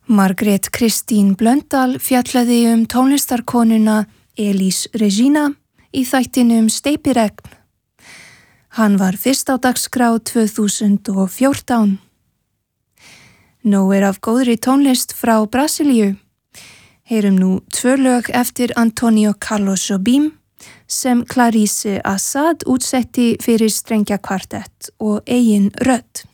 Margrét Kristín Blöndal fjallaði tónlistarkonuna Elís Regína í þættinum Steypiregn. Hann var fyrst á dagskrá 2014. Nóg af góðri tónlist frá Brasilíu. Heyrum nú 2 lög eftir Antonio Carlos Jobim sem Clarice Assad útsetti fyrir strengjakvartett og eigin rödd.